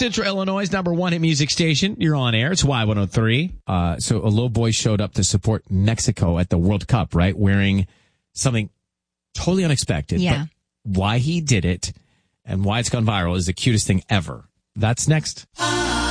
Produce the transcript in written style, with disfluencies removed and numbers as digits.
Central Illinois' #1 hit music station. You're on air. It's Y103. So a little boy showed up to support Mexico at the World Cup, right? Wearing something totally unexpected. Yeah. But why he did it and why it's gone viral is the cutest thing ever. That's next.